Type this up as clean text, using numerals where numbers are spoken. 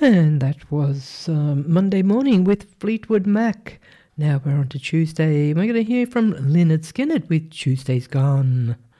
And that was Monday Morning with Fleetwood Mac. Now we're on to Tuesday. We're going to hear from Lynyrd Skynyrd with Tuesday's Gone.